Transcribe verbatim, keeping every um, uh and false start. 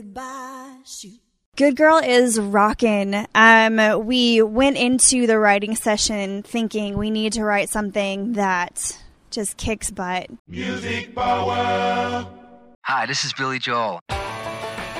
Good Girl is rockin'. Um, we went into the writing session thinking we need to write something that just kicks butt. Music power. Hi, this is Billy Joel.